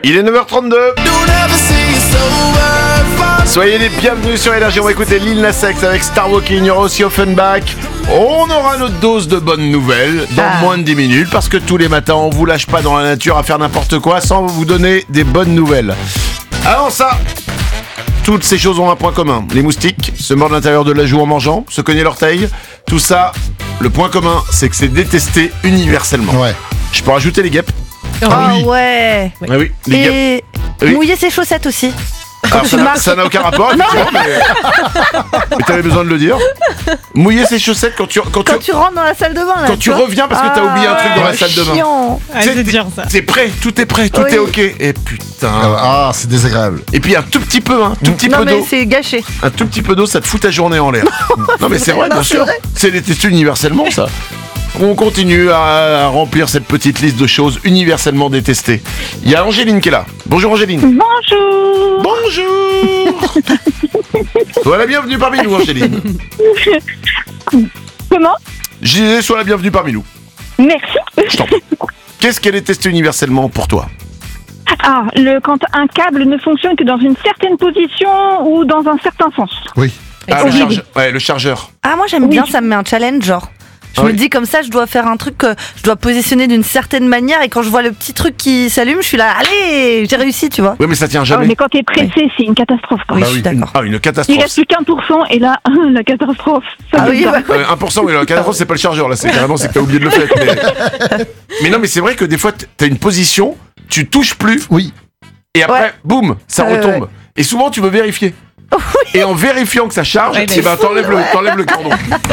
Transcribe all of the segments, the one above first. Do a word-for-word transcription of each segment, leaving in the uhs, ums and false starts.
Il est neuf heures trente-deux. Soyez les bienvenus sur Énergie. On va écouter Lil Nas X avec Star Walking. Il y aura aussi Offenbach. On aura notre dose de bonnes nouvelles dans ah. moins de dix minutes, parce que tous les matins on vous lâche pas dans la nature à faire n'importe quoi sans vous donner des bonnes nouvelles. Avant ça, toutes ces choses ont un point commun. Les moustiques se mordent l'intérieur de la joue en mangeant, se cogner l'orteil. Tout ça, le point commun, c'est que c'est détesté universellement. Ouais. Je peux rajouter les guêpes. Oh ah oui. ouais. Ah oui, les Et guêpes. Oui. Mouiller ses chaussettes aussi. Alors, ça, n'a, ça n'a aucun rapport, mais, mais t'avais besoin de le dire. Mouiller ses chaussettes quand tu quand, quand tu, tu rentres dans la salle de bain. Là, quand tu vois reviens parce que t'as ah, oublié un truc dans la salle de bain. Ah, c'est dur ça. C'est prêt, tout est prêt, tout oui. est ok. Et putain. Ah, c'est désagréable. Et puis un tout petit peu, hein, tout petit non, peu mais d'eau. C'est gâché. Un tout petit peu d'eau, ça te fout ta journée en l'air. Non mais c'est vrai, bien sûr. C'est détesté universellement ça. On continue à, à remplir cette petite liste de choses universellement détestées. Il y a Angéline qui est là. Bonjour Angéline. Bonjour. Bonjour. Sois la bienvenue parmi nous Angéline. Comment ? Je disais sois la bienvenue parmi nous. Merci. Je t'en prie. Qu'est-ce qu'elle est testée universellement pour toi ? Ah, le, quand un câble ne fonctionne que dans une certaine position ou dans un certain sens. Oui. Ah, le, charge... ouais, le chargeur. Ah, moi j'aime oui. bien, ça me met un challenge genre. Je ah me oui. dis comme ça, je dois faire un truc que je dois positionner d'une certaine manière, et quand je vois le petit truc qui s'allume, je suis là, allez, j'ai réussi, tu vois. Oui, mais ça tient jamais. Ah, mais quand t'es pressé, oui. c'est une catastrophe. Quoi. Oui, bah je suis oui. d'accord. Ah, une catastrophe. Il reste plus qu'un pour cent, et là, la catastrophe. Ça ah oui, bah, euh, un pour cent, oui, la catastrophe, c'est pas le chargeur, là, c'est carrément, c'est que t'as oublié de le faire. Mais... mais non, mais c'est vrai que des fois, t'as une position, tu touches plus. Oui. Et après, ouais. boum, ça euh, retombe. Ouais. Et souvent, tu veux vérifier. Oui. Et en vérifiant que ça charge, ouais, eh ben, t'enlèves, le, t'enlèves le cordon.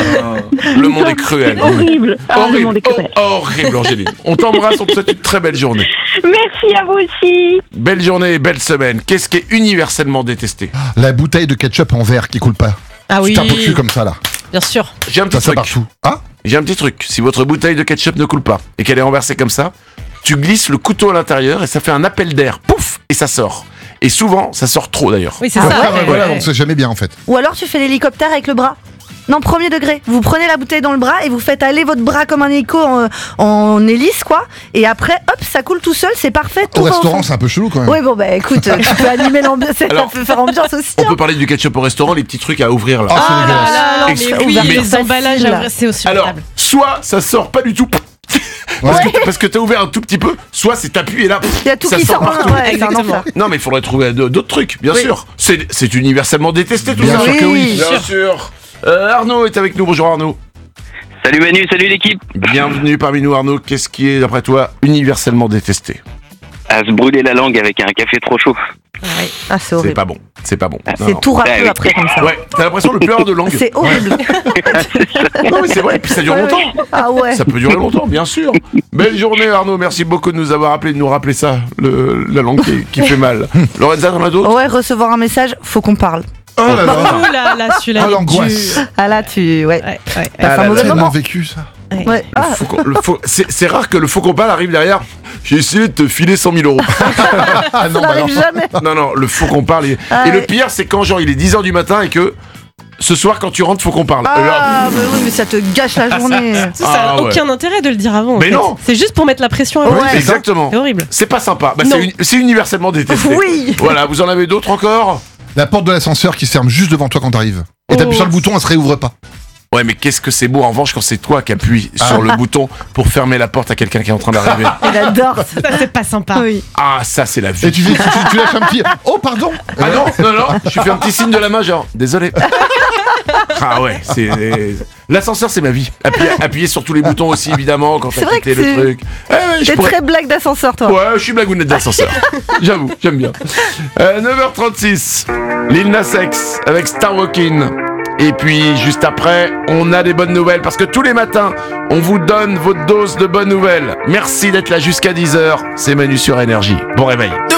Euh, le monde est cruel. Horrible. Ah, horrible. Le monde est cruel. Oh, horrible, Angéline. On t'embrasse, on te souhaite une très belle journée. Merci à vous aussi. Belle journée et belle semaine. Qu'est-ce qui est universellement détesté ? La bouteille de ketchup en verre qui coule pas. Ah oui. Tu tapes au cul comme ça là. Bien sûr. J'ai un petit ça, truc. Ça partout. Ah ? J'ai un petit truc. Si votre bouteille de ketchup ne coule pas et qu'elle est renversée comme ça, tu glisses le couteau à l'intérieur et ça fait un appel d'air. Pouf ! Et ça sort. Et souvent, ça sort trop d'ailleurs. Oui, c'est ah, ça. Ouais, ouais, voilà, donc c'est jamais bien en fait. Ou alors tu fais l'hélicoptère avec le bras. Non, premier degré. Vous prenez la bouteille dans le bras et vous faites aller votre bras comme un hélico en, en hélice, quoi. Et après, hop, ça coule tout seul, c'est parfait. Au restaurant, au c'est un peu chelou quand même. Oui, bon, bah écoute, tu peux animer l'ambiance, ça peut faire ambiance aussi. On hein. peut parler du ketchup au restaurant, les petits trucs à ouvrir là. Ah, c'est ah dégueulasse. là là, Extra- mais oui, mais les emballages, là, c'est aussi. Alors, soit ça sort pas du tout. Ouais. Parce, que, parce que t'as ouvert un tout petit peu, soit c'est appuyé là, il y a tout ça qui sort sort partout. Ouais, exactement. Non mais il faudrait trouver d'autres trucs, bien oui. sûr. C'est, c'est universellement détesté tout bien ça. Sûr oui, que oui. Bien sûr. sûr. Euh, Arnaud est avec nous, bonjour Arnaud. Salut Manu, salut l'équipe. Bienvenue parmi nous Arnaud, qu'est-ce qui est d'après toi universellement détesté ? À se brûler la langue avec un café trop chaud. Ouais. Ah, c'est horrible. C'est pas bon, c'est pas bon. Ah, non, c'est non. tout râpeux bah, oui. après comme ça. Ouais, t'as l'impression de plus avoir de langue. C'est horrible. Non mais c'est vrai, et puis ça dure longtemps. Ah ouais. Ça peut durer longtemps, bien sûr. Belle journée Arnaud, merci beaucoup de nous avoir appelé, de nous rappeler ça, le, la langue qui, qui fait mal. Lorenza, t'en as d'autres ? Ouais, recevoir un message, faut qu'on parle. Oh là là. Oh là là, celui-là. Ah, l'angoisse. Ah là, tu. Ouais. Ouais, ouais. Ah, c'est un mauvais tellement moment. vécu ça. Ouais. Ouais. Ah. Le faut qu'on- le faut- c'est, c'est rare que le faux qu'on parle arrive derrière. J'ai essayé de te filer cent mille euros. Ah non, Ça bah non. n'arrive jamais. Non, non, le faux qu'on parle. il- Ah et le ouais. pire, c'est quand genre il est dix heures du matin et que ce soir, quand tu rentres, faut qu'on parle. Ah, Alors, mais oui, mais ça te gâche la journée. Ça n'a Ah, ouais. aucun intérêt de le dire avant. en Mais fait. non. C'est juste pour mettre la pression à Ouais. l'autre. exactement. C'est horrible. C'est pas sympa. Bah, Non. c'est, uni- c'est universellement détesté. Oui. Voilà, vous en avez d'autres encore ? La porte de l'ascenseur qui se ferme juste devant toi quand t'arrives. Et t'appuies Oh. sur le bouton, elle se réouvre pas. Ouais, mais qu'est-ce que c'est beau en revanche quand c'est toi qui appuies Ah. sur le bouton pour fermer la porte à quelqu'un qui est en train d'arriver. Il adore ça. Ça, c'est pas sympa. Oui. Ah, ça, c'est la vie. Et tu, tu, tu, tu lâches un petit. Oh, pardon. Ah non, non, non, je fais un petit signe de la main, genre, désolé. Ah ouais, c'est. L'ascenseur, c'est ma vie. Appuyer, appuyer sur tous les boutons aussi, évidemment, quand C'est t'as vrai quitté que le c'est- truc. Eh ouais, je T'es pourrais- très blague d'ascenseur, toi. Ouais, je suis blagounette d'ascenseur. J'avoue, j'aime bien. Euh, neuf heures trente-six, Lil Nas X avec Star Walking. Et puis, juste après, on a des bonnes nouvelles parce que tous les matins, on vous donne votre dose de bonnes nouvelles. Merci d'être là jusqu'à dix heures. C'est Manu sur Énergie. Bon réveil.